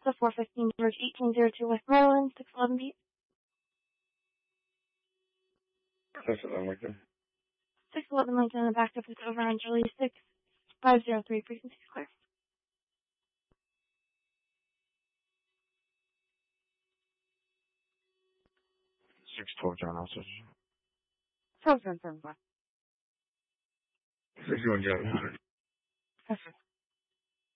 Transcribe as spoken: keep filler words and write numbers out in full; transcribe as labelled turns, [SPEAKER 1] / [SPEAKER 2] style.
[SPEAKER 1] the four fifteen George, eighteen oh two West Maryland, six eleven Pete.
[SPEAKER 2] six eleven Lincoln.
[SPEAKER 1] six eleven Lincoln, and the backup is over on Julie, six five oh three, frequency clear.
[SPEAKER 2] six twelve John Officer.
[SPEAKER 1] twelve seven seven five.
[SPEAKER 2] six one John.
[SPEAKER 1] Okay.